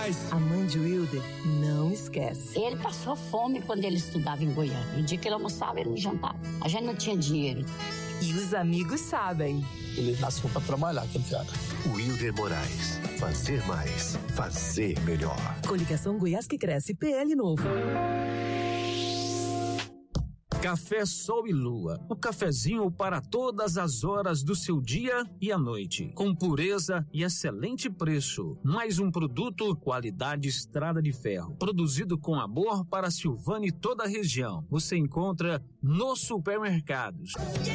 A mãe de Wilder não esquece. Ele passou fome quando ele estudava em Goiânia. No dia que ele almoçava, ele não jantava. A gente não tinha dinheiro. E os amigos sabem. Ele nasceu pra trabalhar, aquele cara. Wilder Moraes. Fazer mais. Fazer melhor. Coligação Goiás que Cresce, PL Novo. Café Sol e Lua, o cafezinho para todas as horas do seu dia e à noite, com pureza e excelente preço. Mais um produto qualidade Estrada de Ferro, produzido com amor para Silvânia e toda a região. Você encontra nos supermercados.